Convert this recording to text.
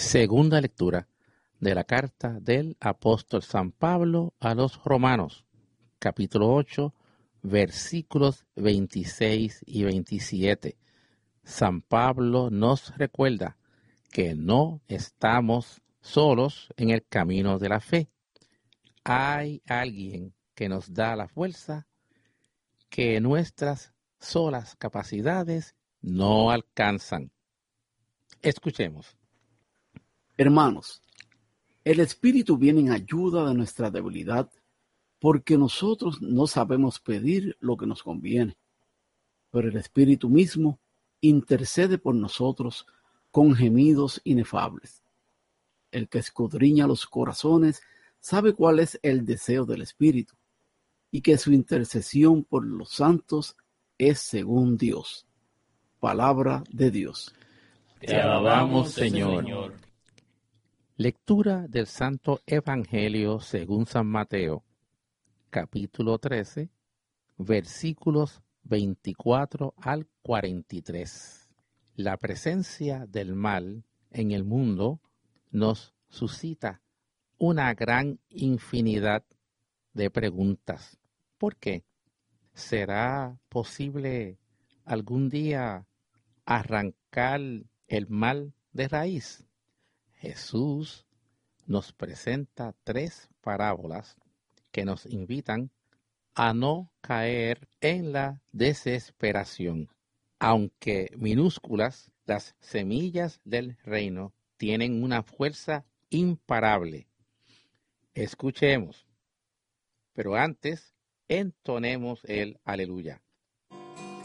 Segunda lectura de la carta del apóstol San Pablo a los Romanos, capítulo 8, versículos 26 y 27. San Pablo nos recuerda que no estamos solos en el camino de la fe. Hay alguien que nos da la fuerza que nuestras solas capacidades no alcanzan. Escuchemos. Hermanos, el Espíritu viene en ayuda de nuestra debilidad, porque nosotros no sabemos pedir lo que nos conviene, pero el Espíritu mismo intercede por nosotros con gemidos inefables. El que escudriña los corazones sabe cuál es el deseo del Espíritu, y que su intercesión por los santos es según Dios. Palabra de Dios. Te alabamos, Señor. Lectura del Santo Evangelio según San Mateo, capítulo 13, versículos 24 al 43. La presencia del mal en el mundo nos suscita una gran infinidad de preguntas. ¿Por qué? ¿Será posible algún día arrancar el mal de raíz? Jesús nos presenta 3 parábolas que nos invitan a no caer en la desesperación. Aunque minúsculas, las semillas del reino tienen una fuerza imparable. Escuchemos, pero antes entonemos el aleluya.